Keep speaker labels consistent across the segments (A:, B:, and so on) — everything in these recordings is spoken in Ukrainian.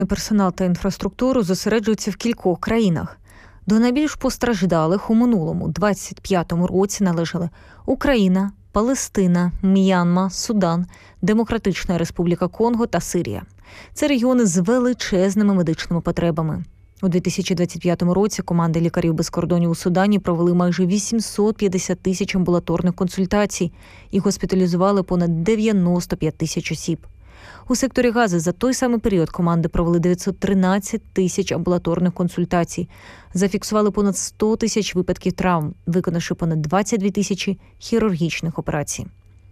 A: Персонал та інфраструктуру зосереджуються в кількох країнах. До найбільш постраждалих у минулому, 25-му році, належали Україна, Палестина, М'янма, Судан, Демократична Республіка Конго та Сирія. Це регіони з величезними медичними потребами. У 2025 році команди лікарів без кордонів у Судані провели майже 850 тисяч амбулаторних консультацій і госпіталізували понад 95 тисяч осіб. У секторі Гази за той самий період команди провели 913 тисяч амбулаторних консультацій, зафіксували понад 100 тисяч випадків травм, виконавши понад 22 тисячі хірургічних операцій.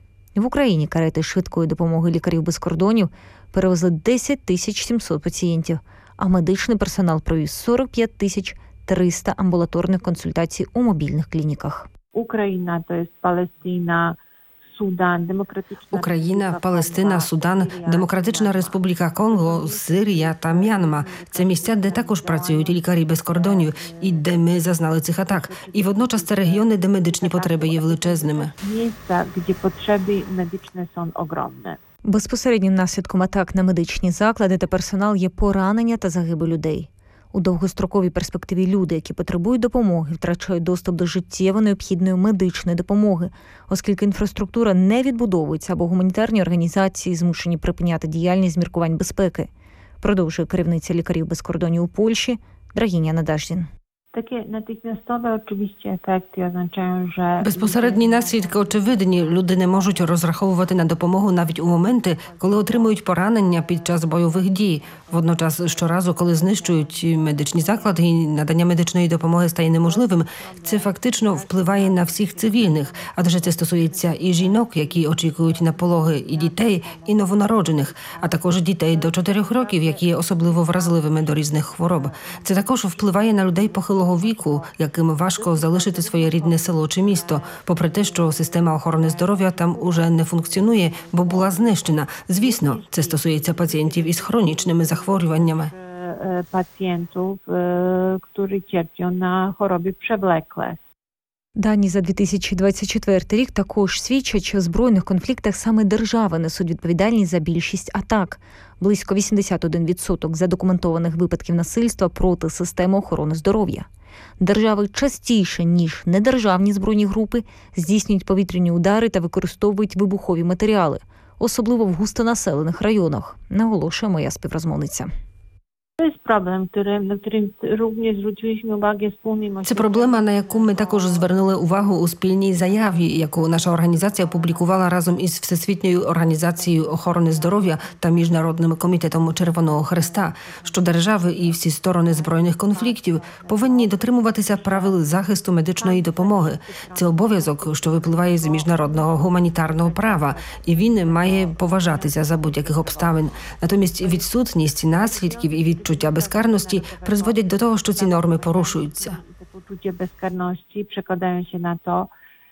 A: В Україні карети швидкої допомоги лікарів без кордонів перевезли 10 700 пацієнтів, а медичний персонал провів 45 300 амбулаторних консультацій у мобільних клініках.
B: Україна, то є Палестина, Судан,
C: Україна, Палестина, Судан, Демократична Республіка Конго, Сирія та М'янма – це місця, де також працюють лікарі без кордонів і де ми зазнали цих атак. І водночас це регіони, де медичні потреби є величезними.
B: Місця, де потреби медичні są ogromne.
A: Безпосереднім наслідком атак на медичні заклади та персонал є поранення та загибель людей. У довгостроковій перспективі люди, які потребують допомоги, втрачають доступ до життєво необхідної медичної допомоги, оскільки інфраструктура не відбудовується або гуманітарні організації змушені припиняти діяльність з міркувань безпеки, продовжує керівниця лікарів без кордонів у Польщі Драгіня Надаждін.
B: Takie natychmiastowe oczywiście efekty oznaczają, że...
C: Безпосередні наслідки очевидні. Люди не можуть розраховувати на допомогу навіть у моменти, коли отримують поранення під час бойових дій. Водночас, щоразу, коли знищують медичні заклади і надання медичної допомоги стає неможливим, це фактично впливає на всіх цивільних, адже це стосується і жінок, які очікують на пологи, і дітей, і новонароджених, а також дітей до 4 років, які є особливо вразливими до різних хвороб. Це також впливає на людей похилого віку, яким важко залишити своє рідне село чи місто, попри те, що система охорони здоров'я там уже не функціонує, бо була знищена. Звісно, це стосується пацієнтів із хронічними захворюваннями.
B: Pacjentów, którzy cierpią na choroby przewlekłe.
A: Дані за 2024 рік також свідчать, що в збройних конфліктах саме держави несуть відповідальність за більшість атак. Близько 81% задокументованих випадків насильства проти системи охорони здоров'я. Держави частіше, ніж недержавні збройні групи, здійснюють повітряні удари та використовують вибухові матеріали, особливо в густонаселених районах, наголошує моя співрозмовниця.
B: To jest problem, na którym również zwróciliśmy uwagę wspólnym.
C: Це проблема, на яку ми також звернули увагу у спільній заяві, яку наша організація опублікувала разом із Всесвітньою організацією охорони здоров'я та Міжнародним комітетом Червоного Хреста, що держави і всі сторони збройних конфліктів повинні дотримуватися правил захисту медичної допомоги. Це обов'язок, що випливає з міжнародного гуманітарного права, і він має поважатися за будь-яких обставин. Натомість відсутність наслідків і відчуття безкарності призводять до того, що ці норми порушуються.
B: Poczucie bezkarności przekładają się na to,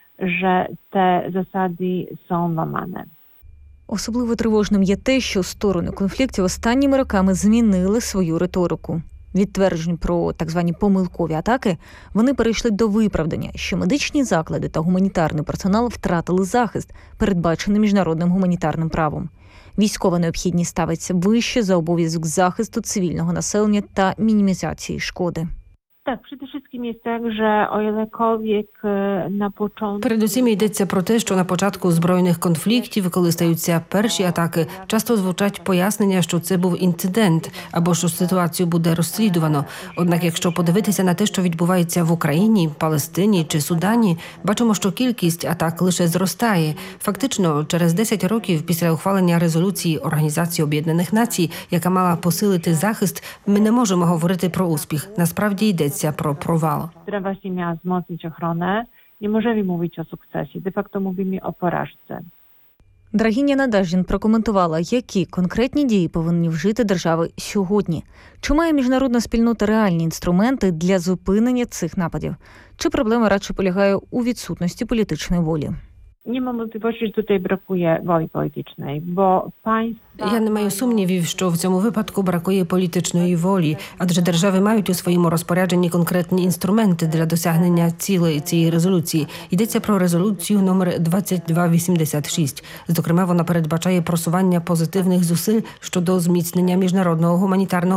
B: że te zasady są łamane.
A: Особливо тривожним є те, що сторони конфліктів останніми роками змінили свою риторику. Від тверджень про так звані помилкові атаки вони перейшли до виправдання, що медичні заклади та гуманітарний персонал втратили захист, передбачений міжнародним гуманітарним правом. Військова необхідність ставиться вище за обов'язок захисту цивільного населення та мінімізації шкоди.
B: Так, przede wszystkim jest tak, że o ilekolwiek na początku...
C: Передусім йдеться про те, що на початку збройних конфліктів, коли стаються перші атаки, часто звучать пояснення, що це був інцидент, або що ситуацію буде розслідувано. Однак, якщо подивитися на те, що відбувається в Україні, Палестині чи Судані, бачимо, що кількість атак лише зростає. Фактично, через 10 років після ухвалення резолюції Організації Об'єднаних Націй, яка мала посилити захист, ми не можемо говорити про успіх. Насправді йдеться про провал.
B: Która właśnie miała wzmocnić ochronę, nie możemy mówić o sukcesie. De facto mówimy o porażce.
A: Драгіня Надаждін прокоментувала, які конкретні дії повинні вжити держави сьогодні. Чи має міжнародна спільнота реальні інструменти для зупинення цих нападів? Чи проблема радше полягає у відсутності політичної волі?
B: Nie mam wątpliwości, że tutaj brakuje woli politycznej, bo państwa...
C: Я не маю сумнівів, що в цьому випадку бракує політичної волі, адже держави мають у своєму розпорядженні конкретні інструменти для досягнення цілей цієї резолюції. Йдеться про резолюцію номер 2286. Зокрема, вона передбачає просування позитивних зусиль щодо зміцнення міжнародного гуманітарного